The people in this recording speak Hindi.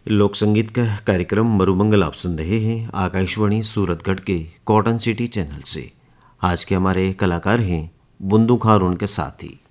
लोक संगीत का कार्यक्रम मरुमंगल आप सुन रहे हैं आकाशवाणी सूरतगढ़ के कॉटन सिटी चैनल से। आज के हमारे कलाकार हैं बुंदू खां और उनके साथी।